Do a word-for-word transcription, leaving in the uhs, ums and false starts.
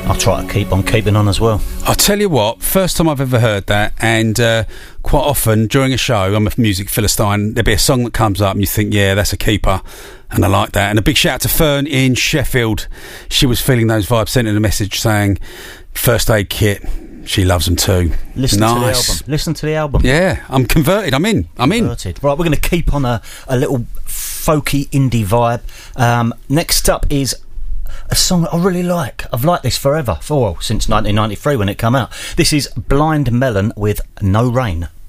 I'll try to keep on keeping on as well. I'll tell you what, first time I've ever heard that, and uh, quite often during a show, I'm a music philistine, there'll be a song that comes up and you think, yeah, that's a keeper, and I like that. And a big shout out to Fern in Sheffield. She was feeling those vibes, sent in a message saying, First Aid Kit, she loves them too. Listen nice. to the album. Listen to the album. Yeah, I'm converted. I'm in. I'm converted. in. Right, we're going to keep on a, a little folky indie vibe. Um, next up is a song that I really like. I've liked this forever, for well, since nineteen ninety-three when it came out. This is Blind Melon with No Rain.